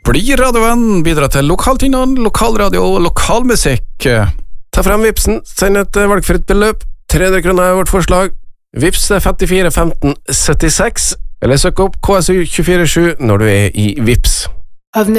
Bli radiovenn, bidra til lokaltingene, lokalradio og lokalmusikk. Ta frem Vipsen, send et valgfritt beløp. 300 kroner er vårt forslag. Vips 54 15 76, eller søk opp KSU 24/7 når du er i Vips.